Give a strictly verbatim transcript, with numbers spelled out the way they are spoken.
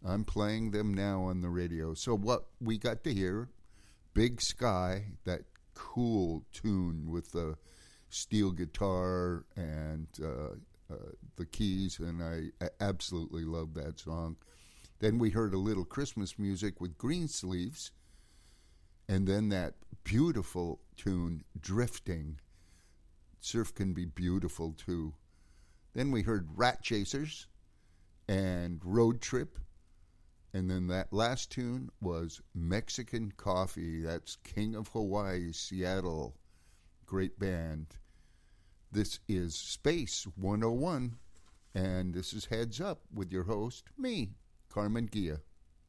I'm playing them now on the radio. So what we got to hear, Big Sky, that cool tune with the steel guitar and uh, uh, the keys, and I, I absolutely love that song. Then we heard a little Christmas music with Greensleeves, and then that beautiful tune, Drifting. Surf can be beautiful, too. Then we heard Rat Chasers and Road Trip, and then that last tune was Mexican Coffee. That's King of Hawaii, Seattle. Great band. This is Space one oh one, and this is Heads Up with your host, me, Carmen Gia.